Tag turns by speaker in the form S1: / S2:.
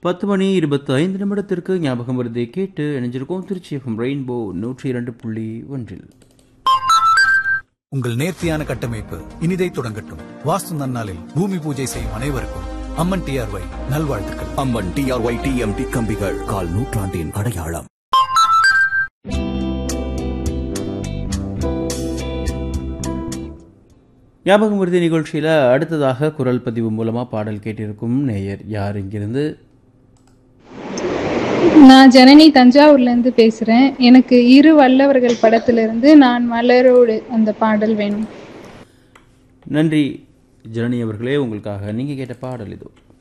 S1: 10 மணி 25 நிமிடத்திற்கு ஞாபகம் வருதை கேட்டு இணைஞ்சிருக்கோம். Trichy FM rainbow 102.1.
S2: உங்கள் நேர்த்தியான கட்டமைப்பு இனிதை தொடங்கட்டும். வாஸ்து நன்னாளில் பூமி பூஜை செய்யும் அனைவருக்கும் அம்மன் டிஆர்ஒய் நல்வாழ்த்துக்கள்.
S3: அம்மன் டிஆர்ஒய் டிஎம்டி கம்பிகள் கால் நூற்றாண்டின் அடையாளம்.
S1: ஞாபகம் வருதி நிகழ்ச்சியில் அடுத்ததாக குரல் பதிவு மூலமாக பாடல் கேட்டிருக்கும் நேயர் யார்? இங்கிருந்து
S4: நான் ஜனனி தஞ்சாவூர்லேருந்து பேசுகிறேன். எனக்கு இரு வல்லவர்கள் படத்திலிருந்து நான் மலரோடு அந்த பாடல் வேணும்.
S1: நன்றி ஜனனி அவர்களே, உங்களுக்காக நீங்கள் கேட்ட பாடல் இதோ.